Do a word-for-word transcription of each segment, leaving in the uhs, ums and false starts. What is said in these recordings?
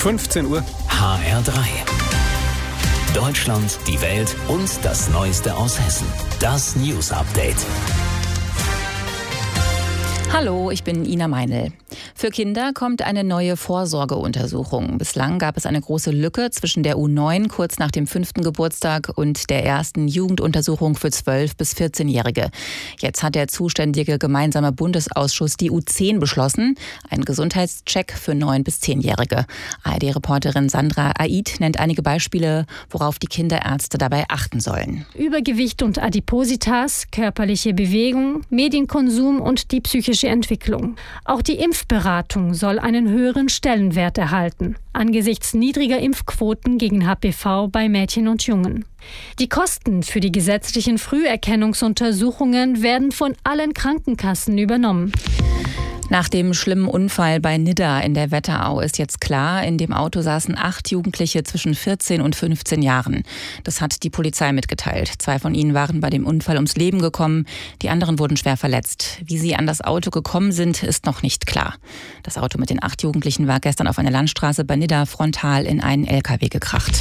fünfzehn Uhr. H R drei. Deutschland, die Welt und das Neueste aus Hessen. Das News Update. Hallo, ich bin Ina Meinl. Für Kinder kommt eine neue Vorsorgeuntersuchung. Bislang gab es eine große Lücke zwischen der U neun kurz nach dem fünften Geburtstag und der ersten Jugenduntersuchung für zwölf- bis vierzehnjährige. Jetzt hat der zuständige gemeinsame Bundesausschuss die U zehn beschlossen, einen Gesundheitscheck für neun- bis zehnjährige. A R D-Reporterin Sandra Aid nennt einige Beispiele, worauf die Kinderärzte dabei achten sollen. Übergewicht und Adipositas, körperliche Bewegung, Medienkonsum und die psychische Entwicklung. Auch die Impfberatung soll einen höheren Stellenwert erhalten, angesichts niedriger Impfquoten gegen H P V bei Mädchen und Jungen. Die Kosten für die gesetzlichen Früherkennungsuntersuchungen werden von allen Krankenkassen übernommen. Nach dem schlimmen Unfall bei Nidda in der Wetterau ist jetzt klar, in dem Auto saßen acht Jugendliche zwischen vierzehn und fünfzehn Jahren. Das hat die Polizei mitgeteilt. Zwei von ihnen waren bei dem Unfall ums Leben gekommen, die anderen wurden schwer verletzt. Wie sie an das Auto gekommen sind, ist noch nicht klar. Das Auto mit den acht Jugendlichen war gestern auf einer Landstraße bei Nidda frontal in einen L K W gekracht.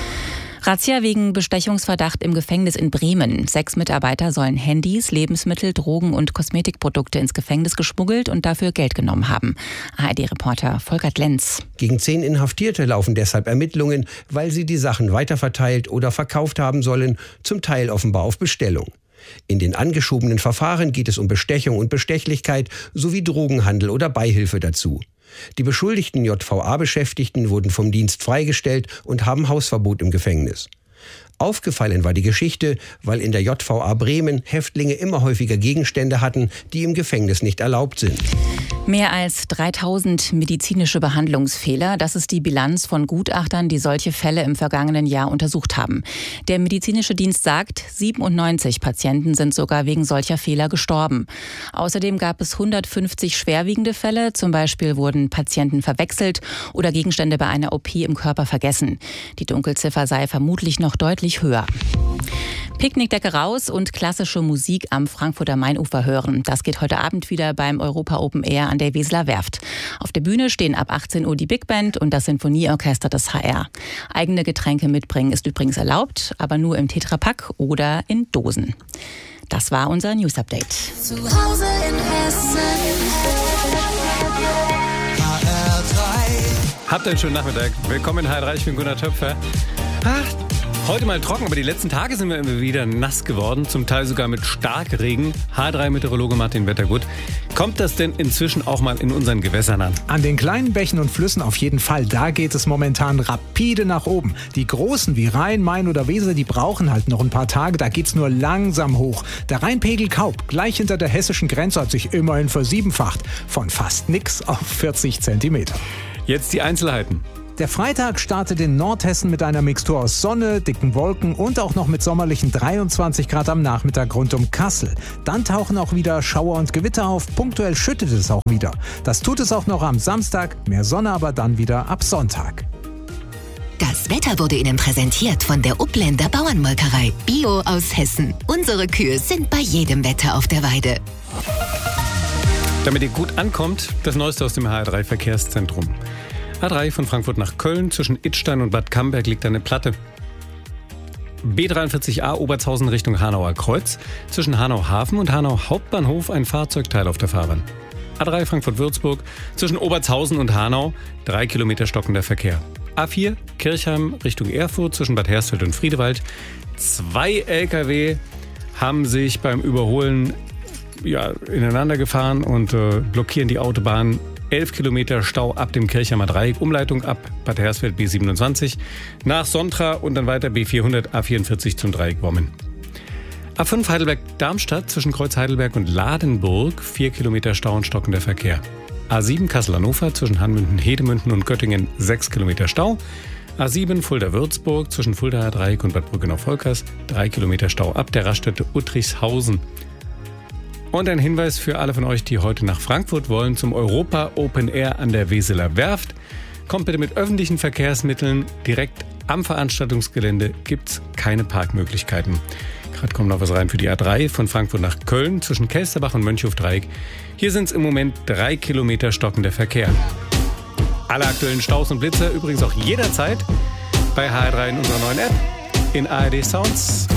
Razzia wegen Bestechungsverdacht im Gefängnis in Bremen. Sechs Mitarbeiter sollen Handys, Lebensmittel, Drogen und Kosmetikprodukte ins Gefängnis geschmuggelt und dafür Geld genommen haben. A R D-Reporter Volkert Lenz. Gegen zehn Inhaftierte laufen deshalb Ermittlungen, weil sie die Sachen weiterverteilt oder verkauft haben sollen, zum Teil offenbar auf Bestellung. In den angeschobenen Verfahren geht es um Bestechung und Bestechlichkeit sowie Drogenhandel oder Beihilfe dazu. Die beschuldigten J V A-Beschäftigten wurden vom Dienst freigestellt und haben Hausverbot im Gefängnis. Aufgefallen war die Geschichte, weil in der J V A Bremen Häftlinge immer häufiger Gegenstände hatten, die im Gefängnis nicht erlaubt sind. Mehr als dreitausend medizinische Behandlungsfehler, das ist die Bilanz von Gutachtern, die solche Fälle im vergangenen Jahr untersucht haben. Der medizinische Dienst sagt, siebenundneunzig Patienten sind sogar wegen solcher Fehler gestorben. Außerdem gab es hundertfünfzig schwerwiegende Fälle, zum Beispiel wurden Patienten verwechselt oder Gegenstände bei einer O P im Körper vergessen. Die Dunkelziffer sei vermutlich noch deutlich höher. Picknickdecke raus und klassische Musik am Frankfurter Mainufer hören. Das geht heute Abend wieder beim Europa Open Air an der Weseler Werft. Auf der Bühne stehen ab achtzehn Uhr die Big Band und das Sinfonieorchester des H R. Eigene Getränke mitbringen ist übrigens erlaubt, aber nur im Tetrapack oder in Dosen. Das war unser News Update. Zu Hause in Hessen. H R drei. Habt einen schönen Nachmittag. Willkommen in H R drei, ich bin Gunnar Töpfer. Ach, heute mal trocken, aber die letzten Tage sind wir immer wieder nass geworden, zum Teil sogar mit Starkregen. H R drei-Meteorologe Martin Wettergut. Kommt das denn inzwischen auch mal in unseren Gewässern an? An den kleinen Bächen und Flüssen auf jeden Fall, da geht es momentan rapide nach oben. Die großen wie Rhein, Main oder Weser, die brauchen halt noch ein paar Tage, da geht's nur langsam hoch. Der Rheinpegel Kaub, gleich hinter der hessischen Grenze, hat sich immerhin versiebenfacht. Von fast nix auf vierzig Zentimeter. Jetzt die Einzelheiten. Der Freitag startet in Nordhessen mit einer Mixtur aus Sonne, dicken Wolken und auch noch mit sommerlichen dreiundzwanzig Grad am Nachmittag rund um Kassel. Dann tauchen auch wieder Schauer und Gewitter auf, punktuell schüttet es auch wieder. Das tut es auch noch am Samstag, mehr Sonne aber dann wieder ab Sonntag. Das Wetter wurde Ihnen präsentiert von der Upländer Bauernmolkerei. Bio aus Hessen. Unsere Kühe sind bei jedem Wetter auf der Weide. Damit ihr gut ankommt, das Neueste aus dem H R drei Verkehrszentrum. A drei von Frankfurt nach Köln, zwischen Idstein und Bad Camberg liegt eine Platte. B dreiundvierzig A Obertshausen Richtung Hanauer Kreuz, zwischen Hanau Hafen und Hanau Hauptbahnhof ein Fahrzeugteil auf der Fahrbahn. A drei Frankfurt-Würzburg, zwischen Obertshausen und Hanau, drei Kilometer stockender Verkehr. A vier Kirchheim Richtung Erfurt, zwischen Bad Hersfeld und Friedewald. Zwei L K W haben sich beim Überholen ja, ineinander gefahren und äh, blockieren die Autobahn. elf Kilometer Stau ab dem Kirchheimer Dreieck, Umleitung ab Bad Hersfeld B siebenundzwanzig, nach Sontra und dann weiter B vierhundert A vierundvierzig zum Dreieck Wommen. A fünf Heidelberg-Darmstadt zwischen Kreuz Heidelberg und Ladenburg, vier Kilometer Stau und stockender Verkehr. A sieben Kassel-Hannover zwischen Hanmünden, Hedemünden und Göttingen, sechs Kilometer Stau. A sieben Fulda-Würzburg zwischen Fuldaer Dreieck und Bad Brückenau-Volkers, drei Kilometer Stau ab der Raststätte Uttrichshausen. Und ein Hinweis für alle von euch, die heute nach Frankfurt wollen, zum Europa Open Air an der Weseler Werft. Kommt bitte mit öffentlichen Verkehrsmitteln. Direkt am Veranstaltungsgelände gibt's keine Parkmöglichkeiten. Gerade kommt noch was rein für die A drei von Frankfurt nach Köln zwischen Kelsterbach und Mönchhof-Dreieck. Hier sind es im Moment drei Kilometer stockender Verkehr. Alle aktuellen Staus und Blitzer übrigens auch jederzeit bei H R drei in unserer neuen App, in A R D Sounds